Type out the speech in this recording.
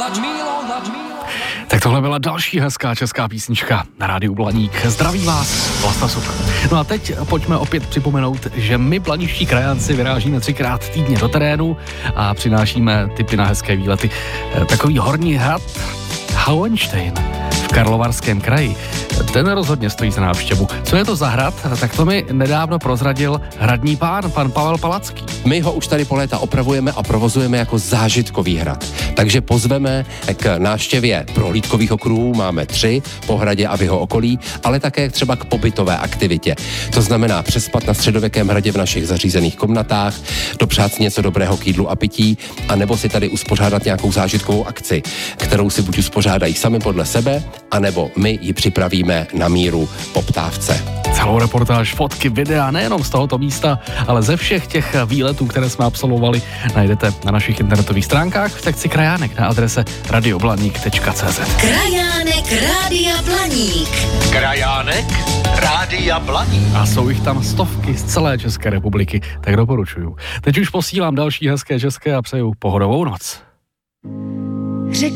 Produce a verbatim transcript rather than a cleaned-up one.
Tak tohle byla další hezká česká písnička na rádiu Blaník. Zdraví vás, Vlasta Super. No a teď pojďme opět připomenout, že my blaniští krajánci vyrážíme třikrát týdně do terénu a přinášíme tipy na hezké výlety. Takový Horní Hrad Hauenstein v Karlovarském kraji. Ten rozhodně stojí za návštěvu. Co je to za hrad? Tak to mi nedávno prozradil hradní pán, pan Pavel Palacký. My ho už tady po léta opravujeme a provozujeme jako zážitkový hrad. Takže pozveme k návštěvě prohlídkových okruhů, máme tři, po hradě a v jeho okolí, ale také třeba k pobytové aktivitě. To znamená přespat na středověkém hradě v našich zařízených komnatách, dopřát si něco dobrého k jídlu a pití, a nebo si tady uspořádat nějakou zážitkovou akci, kterou si buď uspořádají sami podle sebe, anebo my ji připravíme na míru poptávce. Celou reportáž, fotky, videa, nejenom z tohoto místa, ale ze všech těch výletů, které jsme absolvovali, najdete na našich internetových stránkách v sekci Krajánek na adrese radioblaník tečka cé zet. Krajánek Rádia Blaník. Krajánek Rádia Blaník. A jsou jich tam stovky z celé České republiky, tak doporučuju. Teď už posílám další hezké české a přeju pohodovou noc.